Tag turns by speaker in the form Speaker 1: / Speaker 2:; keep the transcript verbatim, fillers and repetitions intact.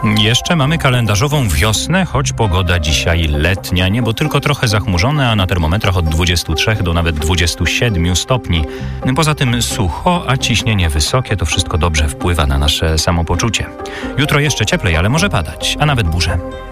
Speaker 1: Jeszcze mamy kalendarzową wiosnę, choć pogoda dzisiaj letnia. Niebo tylko trochę zachmurzone, a na termometrach od dwudziestu trzech do nawet dwudziestu siedmiu stopni. Poza tym sucho, a ciśnienie wysokie. To wszystko dobrze wpływa na nasze samopoczucie. Jutro jeszcze cieplej, ale może padać, a nawet burze.